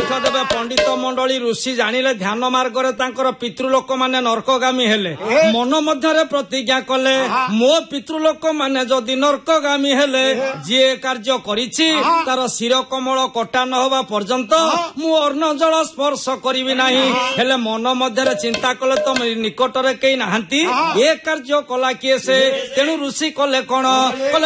ପରୀକ୍ଷା ଦେବେ ପଣ୍ଡିତ ମଣ୍ଡଳୀ ଋଷି ଜାଣିଲେ ଧ୍ୟାନ ମାର୍ଗରେ ତାଙ୍କର ପିତୃଲୋକ ମାନେ ନର୍କଗାମୀ ହେଲେ ମନ ମଧ୍ୟରେ ପ୍ରତିଜ୍ଞା କଲେ ମୋ ପିତୃଲୋକ ମାନେ ଯଦି ନର୍କଗାମୀ ହେଲେ ଯିଏ କାର୍ଯ୍ୟ କରିଛି ତାର ଶିର କମଳ କଟା ନ ହେବା ପର୍ଯ୍ୟନ୍ତ ମୁଁ ଅର୍ଣ୍ଣ ଜଳ ସ୍ପର୍ଶ କରିବି ନାହିଁ। ହେଲେ ମନ ମଧ୍ୟରେ ଚିନ୍ତା କଲେ ତ ନିକଟରେ କେହି ନାହାନ୍ତି ଏ କାର୍ଯ୍ୟ କଲା କିଏ ସେ ତେଣୁ ଋଷି କଲେ କଣ କଲେ